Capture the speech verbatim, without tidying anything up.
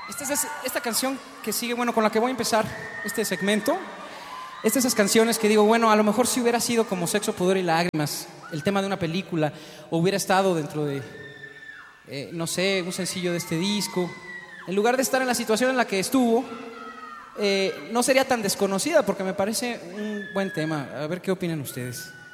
Esta es esta canción que sigue, bueno, con la que voy a empezar este segmento. Es de esas canciones que digo, bueno, a lo mejor si hubiera sido como Sexo, Pudor y Lágrimas, el tema de una película, o hubiera estado dentro de, eh, no sé, un sencillo de este disco, en lugar de estar en la situación en la que estuvo, eh, no sería tan desconocida, porque me parece un buen tema. A ver qué opinan ustedes.